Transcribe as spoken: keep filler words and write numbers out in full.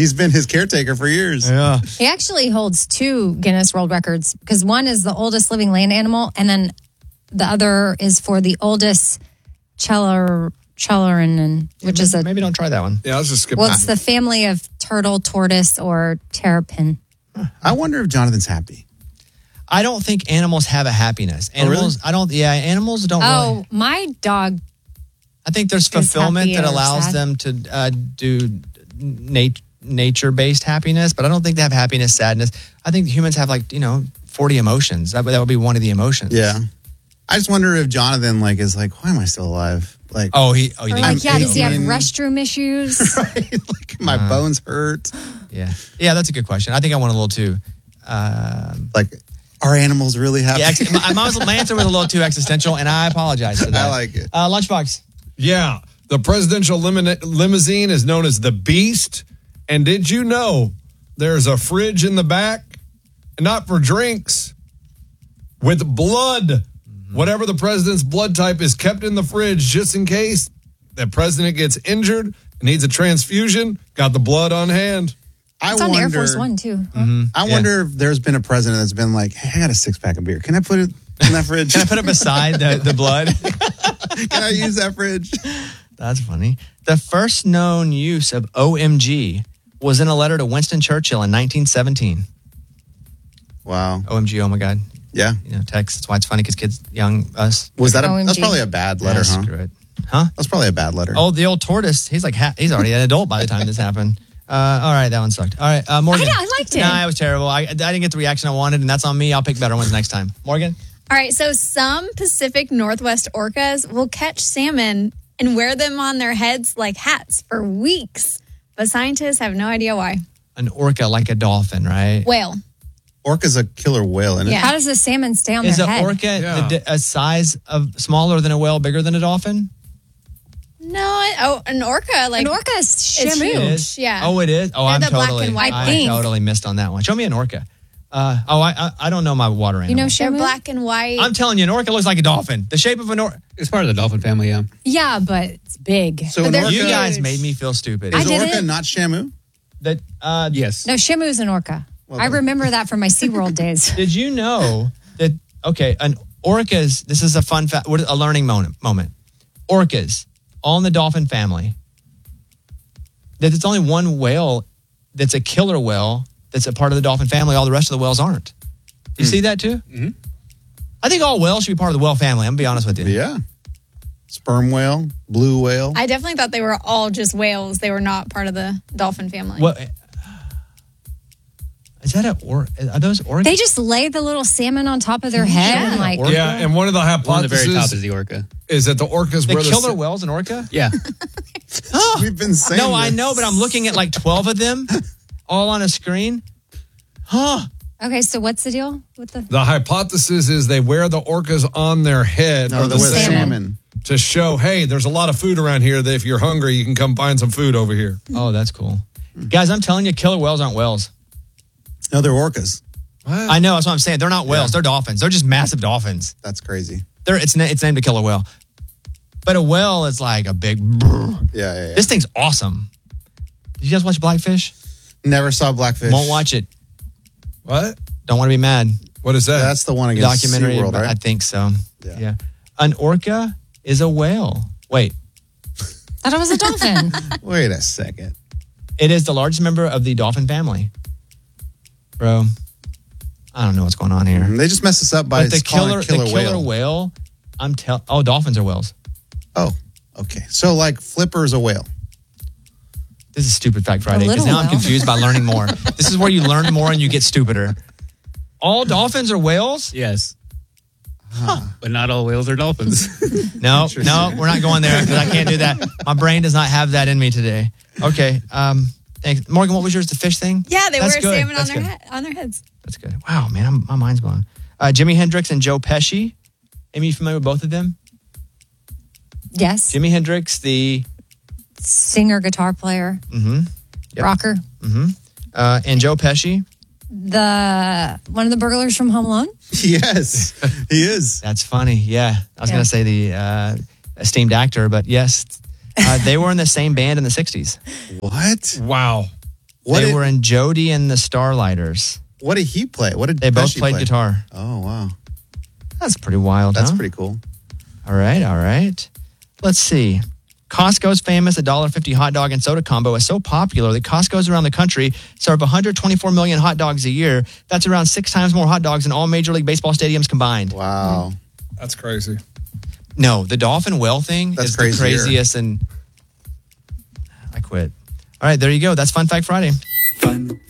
He's been his caretaker for years. Yeah. He actually holds two Guinness World Records because one is the oldest living land animal, and then the other is for the oldest Cheller, Chellerinen, which maybe, is a maybe don't try that one. Yeah, let's just skip well, that. it's the family of turtle, tortoise, or terrapin. I wonder if Jonathan's happy. I don't think animals have a happiness. Animals, really? I don't. Yeah, animals don't. Oh, really, my dog. I think there's Is fulfillment happy that or allows sad? them to uh, do nat- nature-based happiness, but I don't think they have happiness, sadness. I think humans have like you know forty emotions. That would, that would be one of the emotions. Yeah. I just wonder if Jonathan like is like, why am I still alive? Like, Oh, he. Oh, you Or think? like, yeah, does he have aching. restroom issues? right? Like my Uh. bones hurt. Yeah, yeah. That's a good question. I think I want a little too. Um, Like, are animals really happy? yeah, ex- my, my my answer was a little too existential, and I apologize for that. I like it. Uh, Lunchbox. Yeah, the presidential limine- limousine is known as the Beast. And did you know there's a fridge in the back, not for drinks, with blood? Mm-hmm. Whatever the president's blood type is kept in the fridge just in case the president gets injured and needs a transfusion. Got the blood on hand. I It's on wonder, Air Force One, too. Mm-hmm. I Yeah. wonder if there's been a president that's been like, hey, I got a six pack of beer. Can I put it in that fridge? Can I put it beside the, the blood? Can I use that fridge? That's funny. The first known use of O M G was in a letter to Winston Churchill in nineteen seventeen. Wow. O M G, oh my God. Yeah. You know, text. That's why it's funny because kids, young, us. Was that a, O M G. that's probably a bad letter, Yeah, huh? screw it. Huh? That's probably a bad letter. Oh, the old tortoise. He's like, ha- he's already an adult by the time this happened. Uh, all right, that one sucked. All right, uh, Morgan. I know, I liked it. Nah, it was terrible. I, I didn't get the reaction I wanted, and that's on me. I'll pick better ones next time. Morgan? All right, so some Pacific Northwest orcas will catch salmon and wear them on their heads like hats for weeks, but scientists have no idea why. An orca like a dolphin, right? Whale. Orca's a killer whale, isn't it? Yeah. How does the salmon stay on Is their an head? orca Yeah. the, a size of smaller than a whale, bigger than a dolphin? No, it- oh, an orca like An orca is It's shamu. huge. It is? Yeah. Oh, it is? Oh, They're I'm the black totally, and white I ones. totally missed on that one. Show me an orca. Uh, oh, I, I I don't know my water animal. You know They're shamu? black and white. I'm telling you, an orca looks like a dolphin. The shape of an orca. It's part of the dolphin family, yeah. Yeah, but it's big. So But an they're orca, You guys huge. made me feel stupid. I is did orca it. not Shamu? That, uh, Yes. No, shamu is an orca. Well, I then- remember that from my SeaWorld days. Did you know that, okay, an orcas, this is a fun fact, what- a learning moment, moment. Orcas, all in the dolphin family, that there's only one whale that's a killer whale that's a part of the dolphin family. All the rest of the whales aren't. You see that too? Mm-hmm. I think all whales should be part of the whale family. I'm going to be honest with you. Yeah. Sperm whale, blue whale. I definitely thought they were all just whales. They were not part of the dolphin family. What, is that a, or, are those orcas? They just lay the little salmon on top of their head Yeah. and like, Orca? Yeah, and one of the One at the hypotheses very top is the orca. is that the orcas the were killer the whale's an orca? Yeah. We've been saying No, I this. know, but I'm looking at like twelve of them all on a screen. Huh. okay, so what's the deal with the The hypothesis is they wear the orcas on their head No, or the the salmon. salmon salmon. to show, hey, there's a lot of food around here that if you're hungry, you can come find some food over here. Oh, that's cool. Guys, I'm telling you, killer whales aren't whales. No, they're orcas. What? I know, that's what I'm saying. They're not whales. They're dolphins. They're just massive dolphins. That's crazy. They're it's na- it's named a killer whale. But a whale is like a big. Yeah, yeah, yeah. This thing's awesome. Did you guys watch Blackfish? Never saw Blackfish. Won't watch it. What? Don't want to be mad. What is that? That's the one against Documentary. SeaWorld, I right? think so. Yeah. Yeah. An orca is a whale. Wait, I thought it was a dolphin. Wait a second. it is the largest member of the dolphin family. Bro, I don't know what's going on here. They just messed us up by But the calling killer, it killer the killer whale. whale. I'm tell. Oh, dolphins are whales. Oh, okay. So like Flipper's a whale. This is Stupid Fact Friday because little now I'm whale. confused by learning more. This is where you learn more and you get stupider. All dolphins are whales? Yes. But not all whales are dolphins. No, no, we're not going there because I can't do that. My brain does not have that in me today. Okay. Um, thanks. Morgan, what was yours? The fish thing? yeah, they That's wear good. salmon on That's their good. head, on their heads. That's good. Wow, man, I'm, my mind's blown. Uh, Jimi Hendrix and Joe Pesci. Amy, you familiar with both of them? Yes. Jimi Hendrix, the Singer, guitar player, mm-hmm, Yep. rocker. mm-hmm, uh, and Joe Pesci. The one of the burglars from Home Alone. Yes, he is. That's funny. Yeah, I was Yeah. going to say the uh, esteemed actor, but yes, uh, they were in the same band in the sixties. What? Wow. What they did, were in Jody and the Starlighters. What did he play? What did They both Pesci played play? guitar. Oh, wow. That's pretty wild, That's huh? pretty cool. All right, all right. Let's see. Costco's famous one dollar fifty hot dog and soda combo is so popular that Costco's around the country serve one hundred twenty-four million hot dogs a year. That's around six times more hot dogs than all Major League Baseball stadiums combined. Wow. That's crazy. No, the Dolphin Whale thing That's is crazier. the craziest, and I quit. All right, there you go. That's Fun Fact Friday. Fun